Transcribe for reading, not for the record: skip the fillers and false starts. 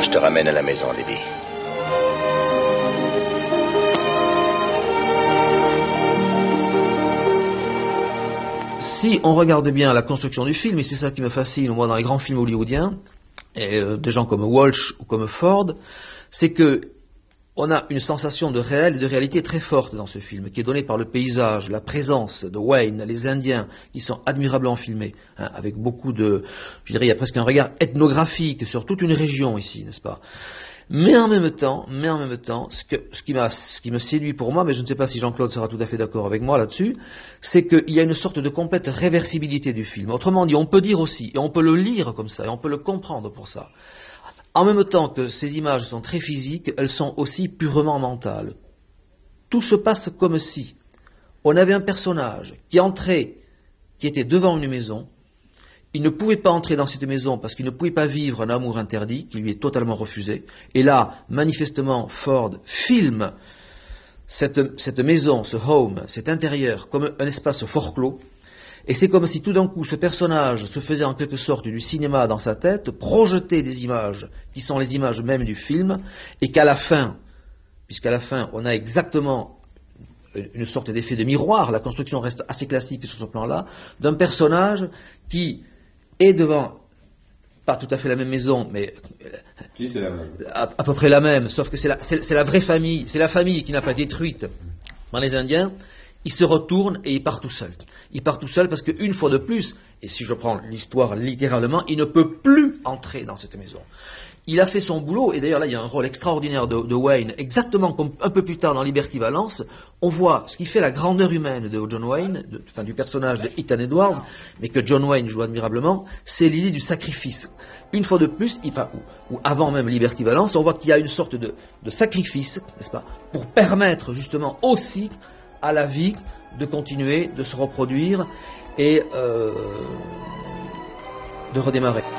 Je te ramène à la maison, Libby. Si on regarde bien la construction du film, et c'est ça qui me fascine, moi, dans les grands films hollywoodiens, et des gens comme Walsh ou comme Ford, c'est que on a une sensation de réel et de réalité très forte dans ce film, qui est donnée par le paysage, la présence de Wayne, les Indiens, qui sont admirablement filmés, hein, avec beaucoup de, je dirais, il y a presque un regard ethnographique sur toute une région ici, n'est-ce pas? Mais en même temps, ce qui me séduit pour moi, mais je ne sais pas si Jean-Claude sera tout à fait d'accord avec moi là-dessus, c'est qu'il y a une sorte de complète réversibilité du film. Autrement dit, on peut dire aussi, et on peut le lire comme ça, et on peut le comprendre pour ça. En même temps que ces images sont très physiques, elles sont aussi purement mentales. Tout se passe comme si on avait un personnage qui entrait, qui était devant une maison. Il ne pouvait pas entrer dans cette maison parce qu'il ne pouvait pas vivre un amour interdit qui lui est totalement refusé. Et là, manifestement, Ford filme cette maison, ce home, cet intérieur, comme un espace fort clos. Et c'est comme si tout d'un coup ce personnage se faisait en quelque sorte du cinéma dans sa tête, projetait des images qui sont les images même du film, et qu'à la fin, puisqu'à la fin on a exactement une sorte d'effet de miroir, la construction reste assez classique sur ce plan-là, d'un personnage qui est devant, pas tout à fait la même maison, mais c'est la même. À peu près la même, sauf que c'est la vraie famille, c'est la famille qui n'a pas détruite dans les Indiens. Il se retourne et il part tout seul. Il part tout seul parce qu'une fois de plus, et si je prends l'histoire littéralement, il ne peut plus entrer dans cette maison. Il a fait son boulot, et d'ailleurs là il y a un rôle extraordinaire de Wayne, exactement comme un peu plus tard dans Liberty Valance. On voit ce qui fait la grandeur humaine de John Wayne, du personnage de Ethan Edwards, mais que John Wayne joue admirablement, c'est l'idée du sacrifice. Une fois de plus, ou avant même Liberty Valance, on voit qu'il y a une sorte de sacrifice, n'est-ce pas, pour permettre justement aussi à la vie de continuer, de se reproduire et de redémarrer.